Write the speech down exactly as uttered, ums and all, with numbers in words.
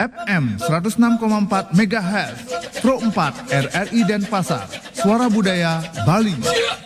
F M seratus enam koma empat MHz, Pro empat R R I Denpasar, Suara Budaya Bali.